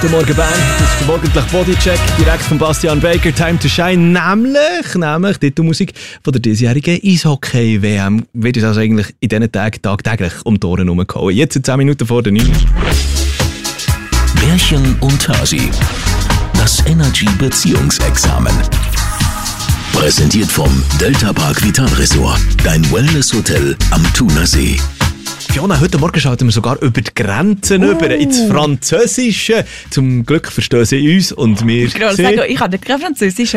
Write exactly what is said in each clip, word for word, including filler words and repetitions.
Guten Morgen, Band. Das ist der morgendliche Bodycheck, direkt von Bastian Baker. Time to Shine, nämlich, nämlich Titelmusik von der diesjährigen Eishockey-W M. Wird es also eigentlich in diesen Tagen tagtäglich um die Ohren herumgehauen. Jetzt sind zehn Minuten vor der neun. Märchen und Hasi. Das Energy-Beziehungsexamen. Präsentiert vom Delta Park Vital Resort. Dein Wellness-Hotel am Thunersee. Fiona, heute Morgen schalten wir sogar über die Grenzen uh. über ins Französische. Zum Glück verstehen sie uns und wir. Ich kann sagen, ich habe kein Französisch.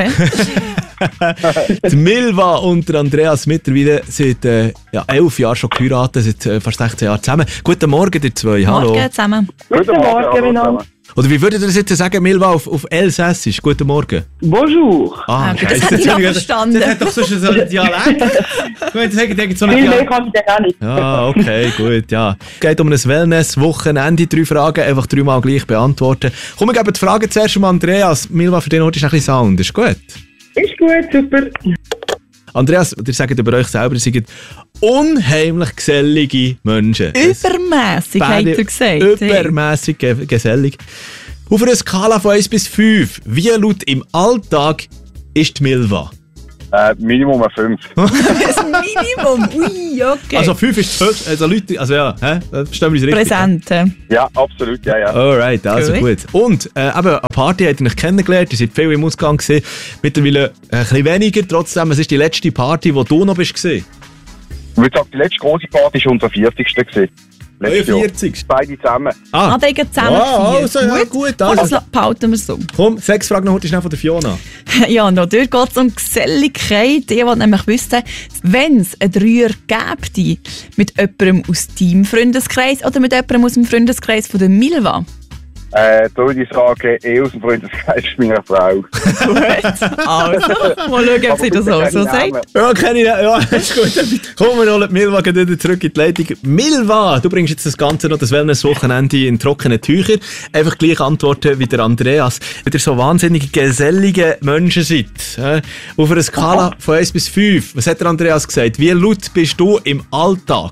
Die Milva und der Andreas mittlerweile seit äh, ja, elf Jahren schon geheiratet, seit äh, fast sechzehn Jahren zusammen. Guten Morgen, ihr zwei. Hallo. Morgen zusammen. Guten Morgen, miteinander. Oder wie würdet ihr das jetzt sagen, Milva, auf, auf Elsässisch? Guten Morgen. Bonjour. Ah, okay, das hat ich noch verstanden. Das hat doch so einen Dialekt. Ich würde sagen, so Viel mehr kann ich dann auch nicht. Ah, okay, gut, ja. Es geht um ein Wellness-Wochenende. Drei Fragen, einfach dreimal gleich beantworten. Komm, wir geben die Fragen zuerst um Andreas. Milva, für den heute ist ein bisschen Sound. Ist gut? Ist gut, super. Andreas, ihr sagt über euch selber, ihr seid unheimlich gesellige Menschen. Übermässig, hat er gesagt. Übermässig ge- gesellig. Auf einer Skala von eins bis fünf, wie laut im Alltag ist die Milva? Äh, Minimum eine fünf. Das Minimum? Ui, okay. Also fünf ist höchst, also Leute, also ja, hä? Verstehen wir uns richtig? Präsent. Ja, absolut, ja, ja. Alright, also gut. gut. Und äh, eben, eine Party habt ihr euch kennengelernt, ihr seid viel im Ausgang gewesen, mittlerweile äh, ein bisschen weniger, trotzdem, es ist die letzte Party, wo du noch bist gewesen? Ich würde sagen, die letzte grosse Party war unser vierzigste gewesen. vierzig? Beide zusammen. Ah, ah die gehen zusammen. Ah, also, ja, gut. Also. Also behalten wir es so. Komm, sechs Fragen noch heute schnell von der Fiona. Ja, noch dort geht es um Geselligkeit. Ich wollte nämlich wissen, wenn es einen Dreier gäbe, mit jemandem aus deinem Freundeskreis oder mit jemandem aus dem Freundeskreis von der Milva? Äh, da würde ich sagen, eh aus dem Freundeskreis meiner Frau. Gut, also, mal schauen, ob sie das auch so sagt. Ja, kenne ich nicht. Ja, ist gut. Kommen wir noch Milva wieder zurück in die Leitung. Milva, du bringst jetzt das Ganze noch, das Wellness-Wochenende in trockene Tücher. Einfach gleich antworten wie der Andreas. Wenn ihr so wahnsinnig gesellige Menschen seid, äh, auf einer Skala von eins bis fünf, was hat der Andreas gesagt? Wie laut bist du im Alltag?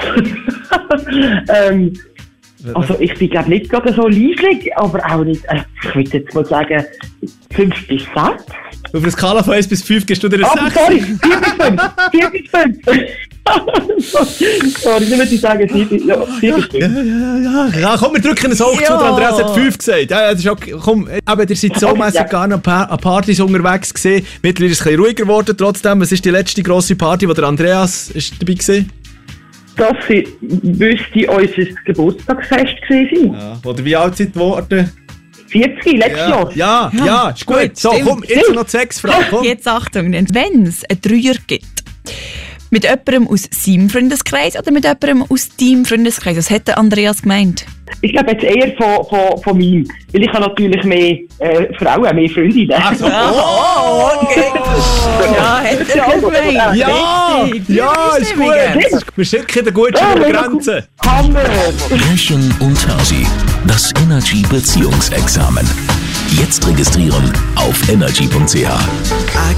ähm... Also ich bin glaube nicht gerade so leislich, aber auch nicht, äh, ich würde jetzt mal sagen, fünf bis sechs. Auf einer Skala von eins bis fünf gehst du dir eine sechs? Ah, sorry, vier bis fünf. vier bis fünf. Sorry, dann würde ich sagen vier bis fünf. Ja, ja, ja. Ja, komm, wir drücken ein Auge ja. zu, der Andreas hat fünf gesagt. Ja, ja, das ist okay. Komm, aber ihr seid so mässig gar nicht an Partys unterwegs gewesen. Mittlerweile ist es ein bisschen ruhiger geworden trotzdem. Was ist die letzte grosse Party, wo der Andreas ist dabei gewesen? Das müsste unser Geburtstagsfest gewesen sein. Ja. Oder wie alt seid ihr geworden? vierzig, letztes ja. Jahr. Ja, ja, ja, ist gut. So, stimmt, komm, jetzt noch sechs Fragen. Jetzt Achtung, wenn es einen Dreier gibt, mit jemandem aus seinem Freundeskreis oder mit jemandem aus deinem Freundeskreis, was hat der Andreas gemeint? Ich glaube jetzt eher von, von, von meinem, weil ich habe natürlich mehr äh, Frauen, mehr Freundinnen. Ach so, oh, okay. Ja, hätte er auch gemeint. Ja, Richtig. ja, ist gut. Wir schicken den Gutschein Ja, über die mega Grenze. Hammer! Märchen und Hasi. Das Energy-Beziehungsexamen. Jetzt registrieren auf energy punkt c h.